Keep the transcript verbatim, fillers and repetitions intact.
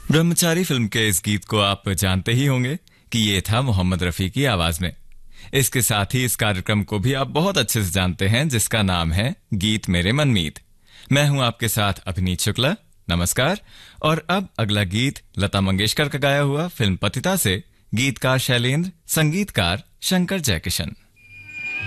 ब्रह्मचारी film के इस गीत को आप जानते ही होंगे कि ये था मोहम्मद रफी की आवाज में। इसके साथ ही इस कार्यक्रम को भी आप बहुत अच्छे से जानते हैं, जिसका नाम है गीत मेरे मनमीत। मैं हूं आपके साथ अभिनीत शुक्ला। नमस्कार। और अब अगला गीत लता मंगेशकर का गाया हुआ फिल्म पतिता से, गीतकार शैलेंद्र, संगीतकार शंकर जयकिशन।